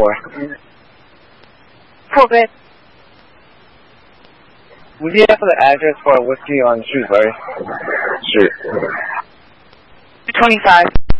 for? 4 bit. Would you have the address for a whiskey on Shrewsbury Street? 25.